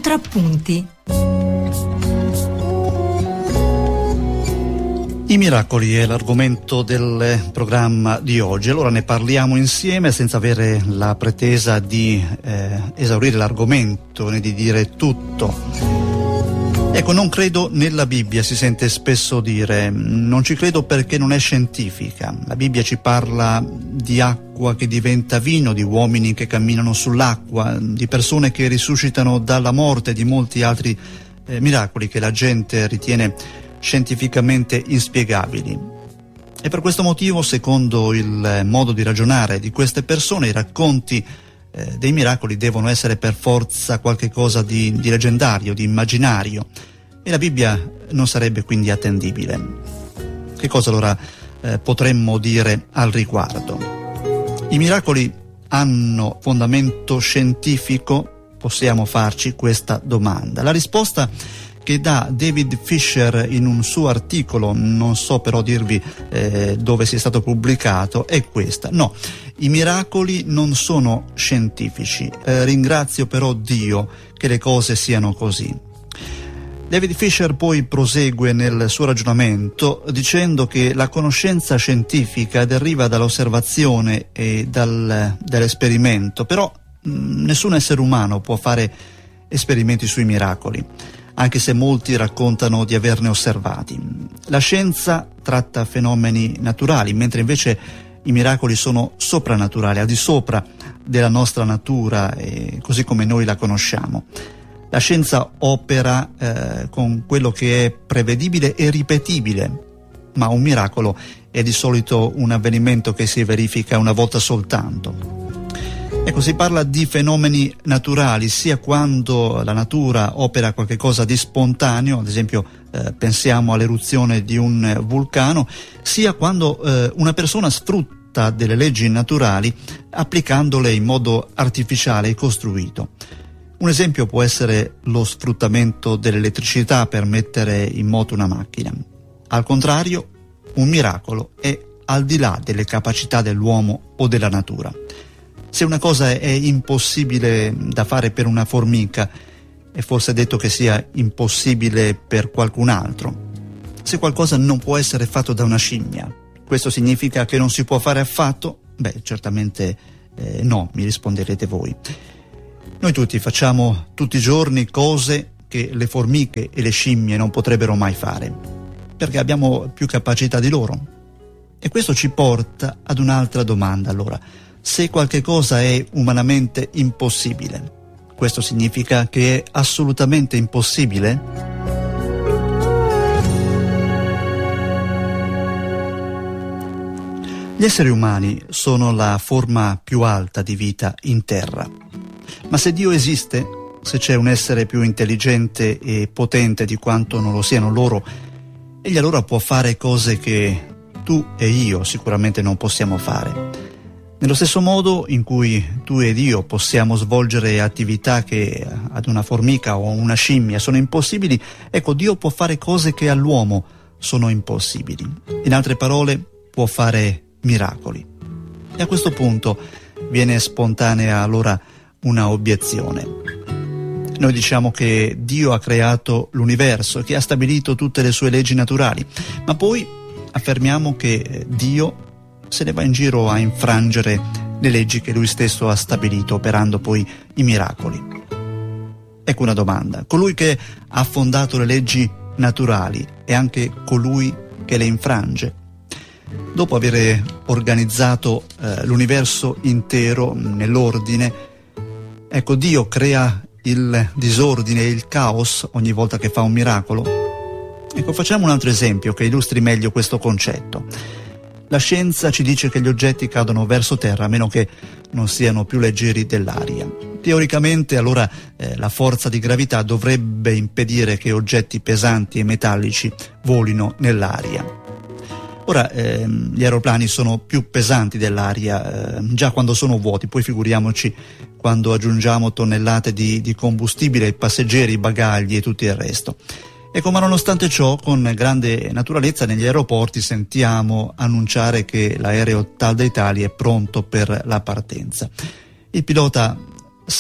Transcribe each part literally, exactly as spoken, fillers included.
Contrappunti. I miracoli è l'argomento del programma di oggi, allora ne parliamo insieme senza avere la pretesa di eh, esaurire l'argomento né di dire tutto. Ecco, non credo nella Bibbia, si sente spesso dire, non ci credo perché non è scientifica. La Bibbia ci parla di acqua che diventa vino, di uomini che camminano sull'acqua, di persone che risuscitano dalla morte, di molti altri eh, miracoli che la gente ritiene scientificamente inspiegabili. E per questo motivo, secondo il modo di ragionare di queste persone, i racconti eh, dei miracoli devono essere per forza qualche cosa di, di leggendario, di immaginario, e la Bibbia non sarebbe quindi attendibile. Che cosa allora eh, potremmo dire al riguardo? I miracoli hanno fondamento scientifico? Possiamo farci questa domanda. La risposta che dà David Fisher in un suo articolo, non so però dirvi eh, dove sia stato pubblicato, è questa. No, i miracoli non sono scientifici. Eh, ringrazio però Dio che le cose siano così. David Fisher poi prosegue nel suo ragionamento dicendo che la conoscenza scientifica deriva dall'osservazione e dal, dall'esperimento, però mh, nessun essere umano può fare esperimenti sui miracoli, anche se molti raccontano di averne osservati. La scienza tratta fenomeni naturali, mentre invece i miracoli sono soprannaturali, al di sopra della nostra natura, eh, così come noi la conosciamo. La scienza opera eh, con quello che è prevedibile e ripetibile, ma un miracolo è di solito un avvenimento che si verifica una volta soltanto. Ecco, si parla di fenomeni naturali sia quando la natura opera qualche cosa di spontaneo, ad esempio eh, pensiamo all'eruzione di un vulcano, sia quando eh, una persona sfrutta delle leggi naturali applicandole in modo artificiale e costruito. Un esempio può essere lo sfruttamento dell'elettricità per mettere in moto una macchina. Al contrario, un miracolo è al di là delle capacità dell'uomo o della natura. Se una cosa è impossibile da fare per una formica, è forse detto che sia impossibile per qualcun altro. Se qualcosa non può essere fatto da una scimmia, questo significa che non si può fare affatto? Beh, certamente eh, no, mi risponderete voi. Noi tutti facciamo tutti i giorni cose che le formiche e le scimmie non potrebbero mai fare, perché abbiamo più capacità di loro. E questo ci porta ad un'altra domanda, allora. Se qualche cosa è umanamente impossibile, questo significa che è assolutamente impossibile? Gli esseri umani sono la forma più alta di vita in terra. Ma se Dio esiste, se c'è un essere più intelligente e potente di quanto non lo siano loro, egli allora può fare cose che tu e io sicuramente non possiamo fare. Nello stesso modo in cui tu ed io possiamo svolgere attività che ad una formica o una scimmia sono impossibili, ecco, Dio può fare cose che all'uomo sono impossibili. In altre parole, può fare miracoli. E a questo punto viene spontanea allora una obiezione. Noi diciamo che Dio ha creato l'universo, che ha stabilito tutte le sue leggi naturali, ma poi affermiamo che Dio se ne va in giro a infrangere le leggi che lui stesso ha stabilito, operando poi i miracoli. Ecco una domanda. Colui che ha fondato le leggi naturali è anche colui che le infrange? Dopo aver organizzato eh, l'universo intero nell'ordine, ecco, Dio crea il disordine e il caos ogni volta che fa un miracolo? Ecco, facciamo un altro esempio che illustri meglio questo concetto. La scienza ci dice che gli oggetti cadono verso terra a meno che non siano più leggeri dell'aria. Teoricamente, allora, eh, la forza di gravità dovrebbe impedire che oggetti pesanti e metallici volino nell'aria. Ora, ehm, gli aeroplani sono più pesanti dell'aria eh, già quando sono vuoti, poi figuriamoci quando aggiungiamo tonnellate di, di combustibile ai passeggeri, bagagli e tutto il resto. Ecco, ma nonostante ciò, con grande naturalezza negli aeroporti sentiamo annunciare che l'aereo tal dei tali è pronto per la partenza. Il pilota sa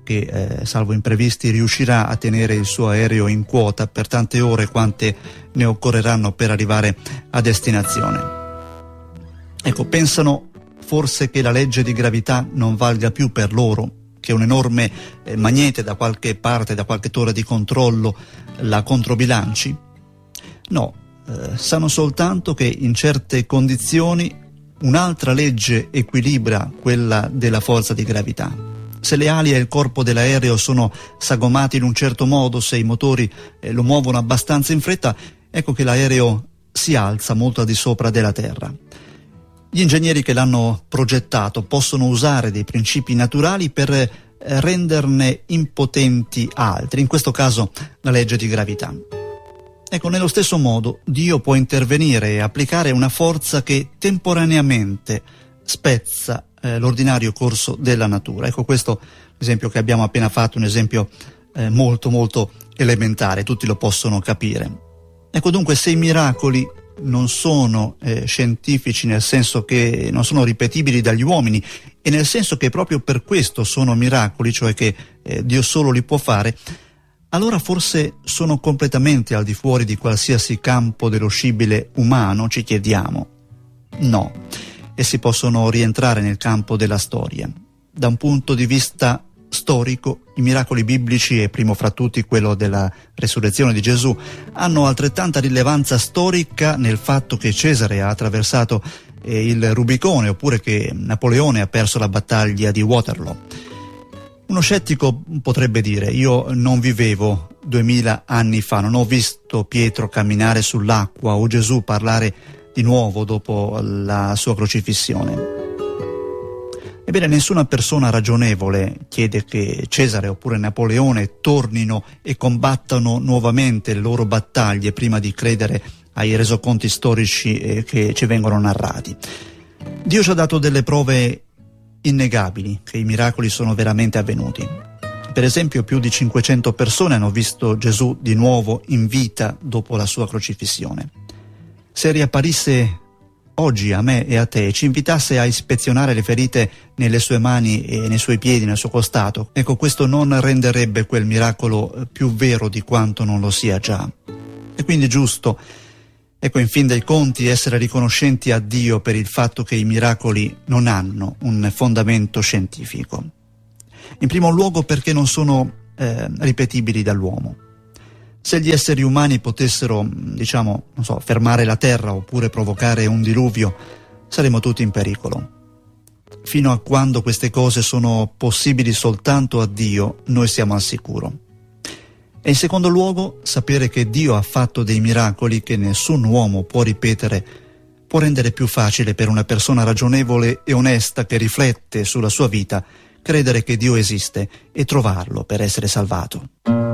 che, eh, salvo imprevisti, riuscirà a tenere il suo aereo in quota per tante ore quante ne occorreranno per arrivare a destinazione. Ecco, pensano forse che la legge di gravità non valga più per loro, che un enorme eh, magnete da qualche parte, da qualche torre di controllo la controbilanci? No, eh, sanno soltanto che in certe condizioni un'altra legge equilibra quella della forza di gravità. Se le ali e il corpo dell'aereo sono sagomati in un certo modo, se i motori eh, lo muovono abbastanza in fretta, ecco che l'aereo si alza molto al di sopra della terra. Gli ingegneri che l'hanno progettato possono usare dei principi naturali per eh, renderne impotenti altri, in questo caso la legge di gravità. Ecco, nello stesso modo Dio può intervenire e applicare una forza che temporaneamente spezza eh, l'ordinario corso della natura. Ecco, questo esempio che abbiamo appena fatto, un esempio eh, molto molto elementare, tutti lo possono capire. Ecco, dunque, se i miracoli non sono eh, scientifici, nel senso che non sono ripetibili dagli uomini, e nel senso che proprio per questo sono miracoli, cioè che eh, Dio solo li può fare, allora forse sono completamente al di fuori di qualsiasi campo dello scibile umano, ci chiediamo. No, essi possono rientrare nel campo della storia. Da un punto di vista storico, i miracoli biblici, e primo fra tutti quello della resurrezione di Gesù, hanno altrettanta rilevanza storica nel fatto che Cesare ha attraversato eh, il Rubicone, oppure che Napoleone ha perso la battaglia di Waterloo. Uno scettico potrebbe dire: io non vivevo duemila anni fa, non ho visto Pietro camminare sull'acqua o Gesù parlare di nuovo dopo la sua crocifissione. Ebbene, nessuna persona ragionevole chiede che Cesare oppure Napoleone tornino e combattano nuovamente le loro battaglie prima di credere ai resoconti storici eh, che ci vengono narrati. Dio ci ha dato delle prove innegabili che i miracoli sono veramente avvenuti. Per esempio, più di cinquecento persone hanno visto Gesù di nuovo in vita dopo la sua crocifissione. Se riapparisse oggi a me e a te, ci invitasse a ispezionare le ferite nelle sue mani e nei suoi piedi, nel suo costato, ecco, questo non renderebbe quel miracolo più vero di quanto non lo sia già. E quindi è giusto, ecco, in fin dei conti, essere riconoscenti a Dio per il fatto che i miracoli non hanno un fondamento scientifico. In primo luogo perché non sono eh, ripetibili dall'uomo. Se gli esseri umani potessero, diciamo, non so, fermare la terra oppure provocare un diluvio, saremmo tutti in pericolo. Fino a quando queste cose sono possibili soltanto a Dio, noi siamo al sicuro. E in secondo luogo, sapere che Dio ha fatto dei miracoli che nessun uomo può ripetere può rendere più facile per una persona ragionevole e onesta che riflette sulla sua vita credere che Dio esiste e trovarlo per essere salvato.